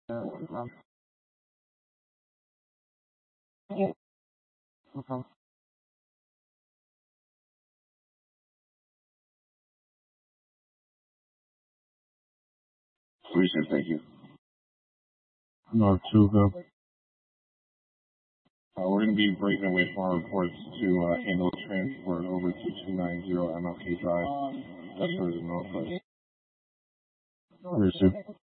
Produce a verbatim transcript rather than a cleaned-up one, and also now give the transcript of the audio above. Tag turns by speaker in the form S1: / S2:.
S1: Um, yeah. Okay.
S2: Appreciate it. Thank you.
S3: North two, go.
S2: Uh, we're going to be breaking away from our reports to uh, handle transport over to two ninety M L K Drive. That's for the Northwest.
S3: Receive.